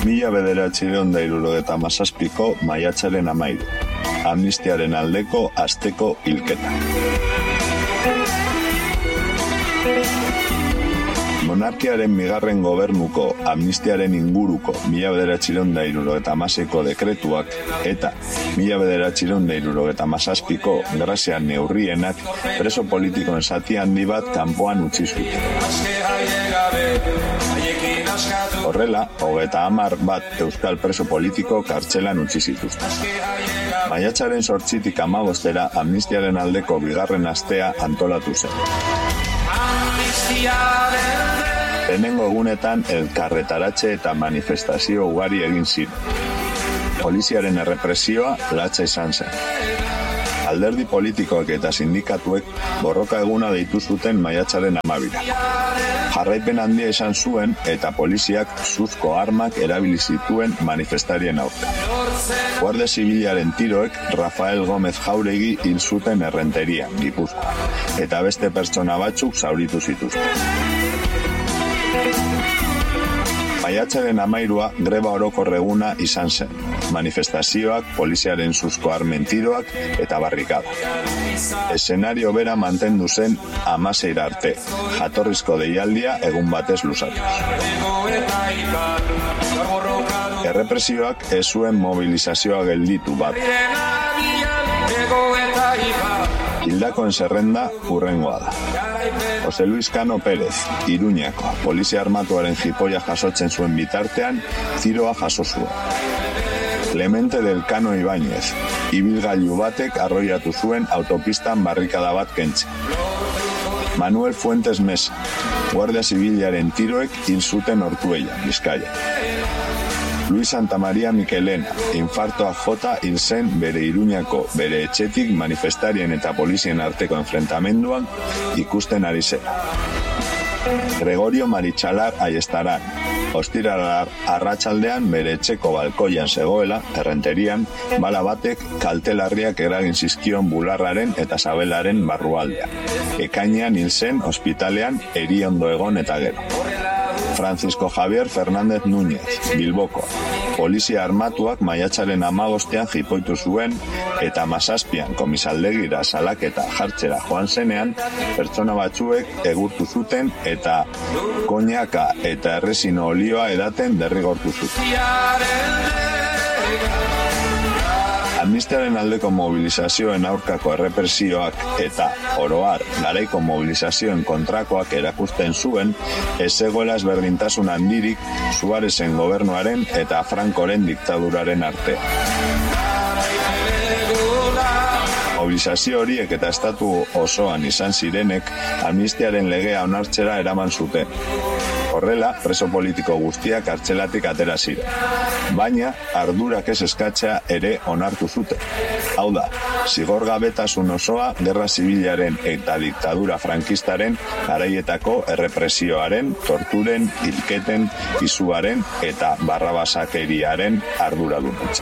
1977ko maiatzaren 13, amnistiaren aldeko asteko hilketa. Monarkiaren bigarren gobernuko amnistiaren inguruko 1976ko dekretuak eta 1977ko grazia neurrienak preso politikoen zati handi bat kanpoan utzi zuten. Horrela, 30 bat euskal preso politiko kartzelan utzi zituzten. Maiatzaren 8tik 15 amnistiaren aldeko bigarren astea antolatu zen. Lehenengo egunetan elkarretaratze eta manifestazio ugari egin ziren. Poliziaren errepresioa latza izan zen. Alderdi politikoek eta sindikatuek borroka eguna deitu zuten maiatzaren 12. Jarraipen handia izan zuen eta poliziak suzko armak erabili zituen manifestarien aurka. Guardia Zibilaren tiroek Rafael Gómez Jauregi hil zuten Errenterian, Gipuzkoa, eta beste pertsona batzuk zauritu zituzten. Maiatzaren 13 greba orokor eguna izan zen, manifestazioak, poliziaren suzko armen tiroak eta barrikada. Eszenario bera mantendu zen 16 arte, jatorrizko deialdia egun batez luzatuz. Errepresioak ez zuen mobilizazioa gelditu bat. Hildakoen zerrenda hurrengoa da. Jose Luis Cano Pérez, Iruñako, polizia armatuaren jipoia jasotzen zuen bitartean, tiroa jaso zuen. Clemente del Cano Ibáñez, ibilgailu batek arroiatu zuen autopistan barrikada bat kentzen. Manuel Fuentes Mesa, Guardia Zibilaren tiroek hil zuten Ortuella, Bizkaia. Luis Santamaria Mikelena, infartoa jota hil zen bere Iruñako bere etxetik manifestarien eta polizien arteko enfrentamenduan ikusten ari zela. Gregorio Marichalar Aiestaran, ostiral arratsaldean bere etxeko balkoian zegoela, Errenterian, bala batek kaltelarriak eragin zizkion bularraren eta sabelaren barrualdean. Ekainean hil zen ospitalean eriondo egon eta gero. Francisco Javier Fernández Núñez, Bilboko, polizia armatuak maiatzaren 15ean jipoitu zuen eta 17an komisaldegira salaketa jartzera joan zenean, pertsona batzuek egurtu zuten eta koñaka eta erresino olioa edaten derrigortu zuten. Amnistiaren aldeko mobilizazioen aurkako errepresioak eta oroar garaiko mobilizazioen kontrakoak erakusten zuen ez zegoela ezberdintasun handirik Suarezen gobernuaren eta Francoren diktaduraren artean. Mobilizazio horiek eta estatu osoan izan zirenek amnistiaren legea onartzera eraman zuten. Horrela, preso politiko guztiak kartzelatik atera ziren. Baina, ardurak ez eskatzea ere onartu zuten. Hau da, zigorgabetasun osoa gerra zibilaren eta diktadura frankistaren garaietako errepresioaren, torturen, hilketen, izuaren eta barrabasakeriaren arduradunetza.